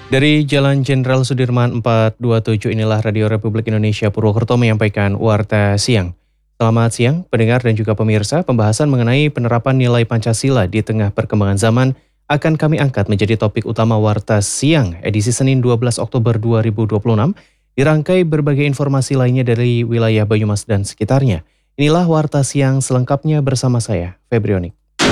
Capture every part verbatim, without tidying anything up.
Dari Jalan Jenderal Sudirman empat dua tujuh inilah Radio Republik Indonesia Purwokerto menyampaikan Warta Siang. Selamat siang pendengar dan juga pemirsa, pembahasan mengenai penerapan nilai Pancasila di tengah perkembangan zaman akan kami angkat menjadi topik utama Warta Siang edisi Senin dua belas Oktober dua ribu dua puluh enam, dirangkai berbagai informasi lainnya dari wilayah Banyumas dan sekitarnya. Inilah Warta Siang selengkapnya bersama saya, Febrionik.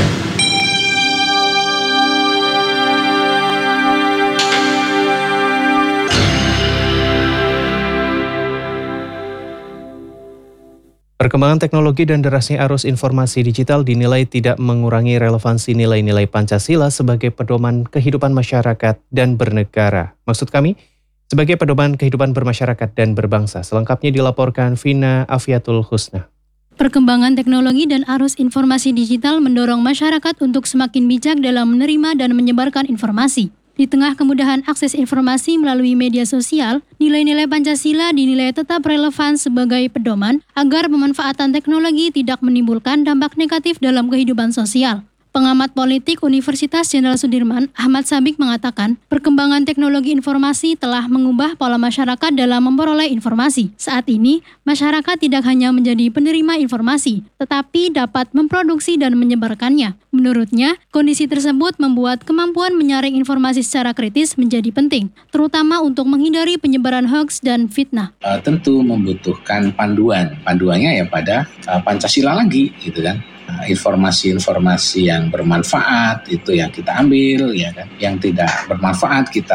Perkembangan teknologi dan derasnya arus informasi digital dinilai tidak mengurangi relevansi nilai-nilai Pancasila sebagai pedoman kehidupan masyarakat dan bernegara. Maksud kami, sebagai pedoman kehidupan bermasyarakat dan berbangsa. Selengkapnya dilaporkan Vina Afiatul Husna. Perkembangan teknologi dan arus informasi digital mendorong masyarakat untuk semakin bijak dalam menerima dan menyebarkan informasi. Di tengah kemudahan akses informasi melalui media sosial, nilai-nilai Pancasila dinilai tetap relevan sebagai pedoman agar pemanfaatan teknologi tidak menimbulkan dampak negatif dalam kehidupan sosial. Pengamat politik Universitas Jenderal Sudirman, Ahmad Sabik mengatakan, perkembangan teknologi informasi telah mengubah pola masyarakat dalam memperoleh informasi. Saat ini, masyarakat tidak hanya menjadi penerima informasi, tetapi dapat memproduksi dan menyebarkannya. Menurutnya, kondisi tersebut membuat kemampuan menyaring informasi secara kritis menjadi penting, terutama untuk menghindari penyebaran hoaks dan fitnah. Uh, tentu membutuhkan panduan, panduannya ya pada uh, Pancasila lagi, gitu kan. Informasi-informasi yang bermanfaat itu yang kita ambil, ya kan. Yang tidak bermanfaat kita